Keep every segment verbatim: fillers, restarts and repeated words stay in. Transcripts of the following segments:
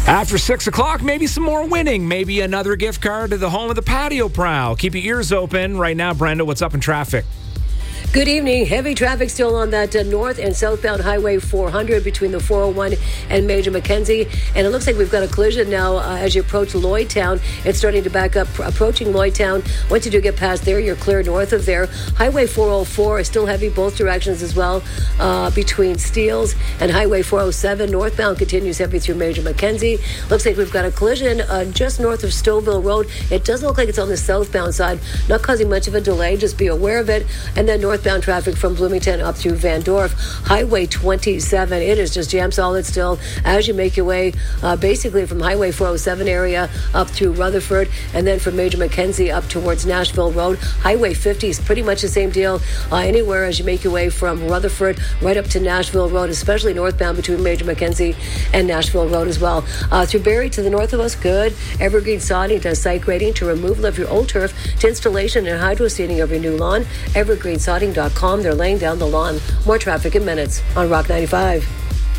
After six o'clock, maybe some more winning. Maybe another gift card to the home of the Patio Prowl. Keep your ears open. Right now, Brenda, what's up in traffic? Good evening. Heavy traffic still on that uh, north and southbound Highway four hundred between the four oh one and Major Mackenzie. And it looks like we've got a collision now uh, as you approach Lloydtown. It's starting to back up approaching Lloydtown. Once you do get past there, you're clear north of there. Highway four oh four is still heavy both directions as well uh, between Steeles and Highway four oh seven. Northbound continues heavy through Major Mackenzie. Looks like we've got a collision uh, just north of Stouffville Road. It doesn't look like it's on the southbound side. Not causing much of a delay. Just be aware of it. And then north Northbound traffic from Bloomington up through Van Dorp. Highway twenty-seven, it is just jam solid still as you make your way uh, basically from Highway four oh seven area up through Rutherford, and then from Major Mackenzie up towards Nashville Road. Highway fifty is pretty much the same deal uh, anywhere as you make your way from Rutherford right up to Nashville Road, especially northbound between Major Mackenzie and Nashville Road as well. Uh, through Barrie to the north of us, good. Evergreen Sodding does site grading to removal of your old turf to installation and hydro seeding of your new lawn. evergreen sodding dot com. They're laying down the lawn. More traffic in minutes on Rock ninety-five.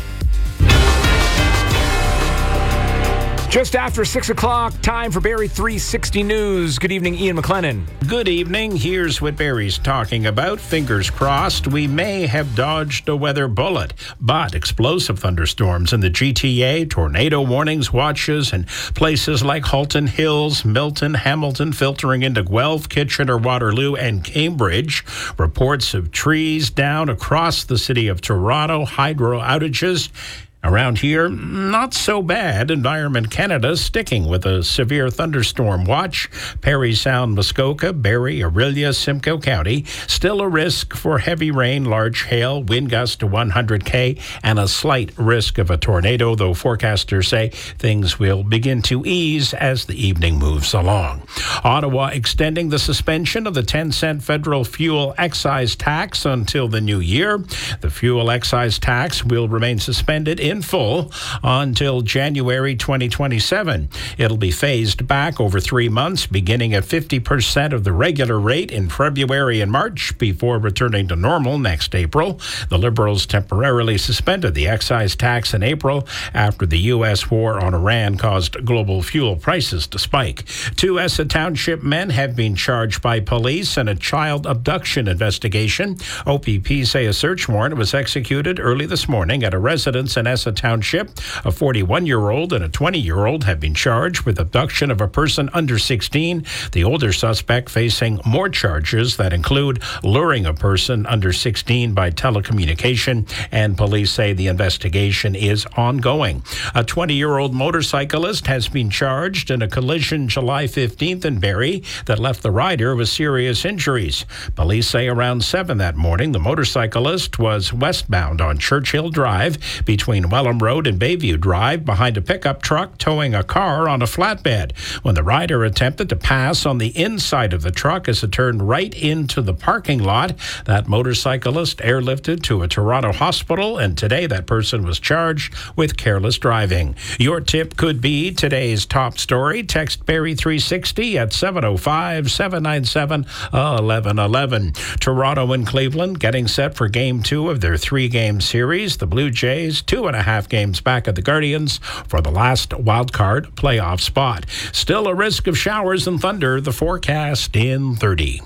Just after six o'clock, time for Barrie three sixty News. Good evening, Ian McLennan. Good evening. Here's what Barrie's talking about. Fingers crossed, we may have dodged a weather bullet, but explosive thunderstorms in the G T A, tornado warnings, watches, and places like Halton Hills, Milton, Hamilton, filtering into Guelph, Kitchener, Waterloo, and Cambridge. Reports of trees down across the city of Toronto, hydro outages. Around here, not so bad. Environment Canada sticking with a severe thunderstorm watch. Parry Sound, Muskoka, Barrie, Orillia, Simcoe County. Still a risk for heavy rain, large hail, wind gusts to one hundred K, and a slight risk of a tornado, though forecasters say things will begin to ease as the evening moves along. Ottawa extending the suspension of the ten cent federal fuel excise tax until the new year. The fuel excise tax will remain suspended in full until January twenty twenty-seven. It'll be phased back over three months, beginning at fifty percent of the regular rate in February and March before returning to normal next April. The Liberals temporarily suspended the excise tax in April after the U S war on Iran caused global fuel prices to spike. Two Essa Township men have been charged by police in a child abduction investigation. O P P say a search warrant was executed early this morning at a residence in Essa Township. A forty-one-year-old and a twenty-year-old have been charged with abduction of a person under sixteen. The older suspect facing more charges that include luring a person under sixteen by telecommunication, and police say the investigation is ongoing. A twenty-year-old motorcyclist has been charged in a collision July fifteenth in Barrie that left the rider with serious injuries. Police say around seven that morning, the motorcyclist was westbound on Churchill Drive between Welham Road and Bayview Drive behind a pickup truck towing a car on a flatbed. When the rider attempted to pass on the inside of the truck as it turned right into the parking lot, that motorcyclist airlifted to a Toronto hospital, and today that person was charged with careless driving. Your tip could be today's top story. Text Barrie three sixty at seven oh five, seven nine seven, one one one one. Toronto and Cleveland getting set for game two of their three-game series. The Blue Jays, two and a half games back at the Guardians for the last wildcard playoff spot. Still a risk of showers and thunder. The forecast in thirty.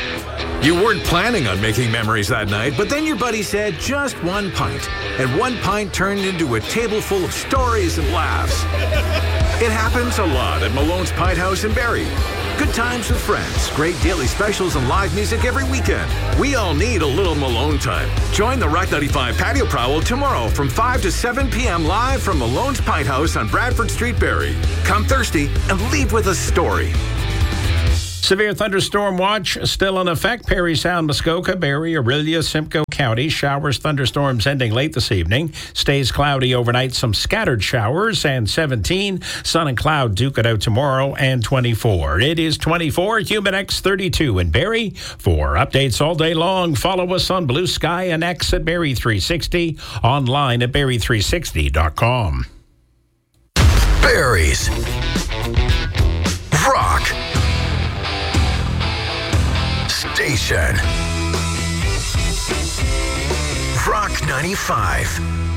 You weren't planning on making memories that night, but then your buddy said just one pint. And one pint turned into a table full of stories and laughs. It happens a lot at Malone's Pint House in Barrie. Good times with friends, great daily specials, and live music every weekend. We all need a little Malone time. Join the Rock ninety-five Patio Prowl tomorrow from five to seven p.m. live from Malone's Pint House on Bradford Street, Barrie. Come thirsty and leave with a story. Severe thunderstorm watch still in effect. Parry Sound, Muskoka, Barrie, Orillia, Simcoe County. Showers, thunderstorms ending late this evening. Stays cloudy overnight, some scattered showers, and seventeen. Sun and cloud duke it out tomorrow, and twenty-four. It is twenty-four, Humidex thirty-two in Barrie. For updates all day long, follow us on Blue Sky and X at Barrie three sixty, online at barrie three sixty dot com. Barrie's Rock Station. Rock ninety-five.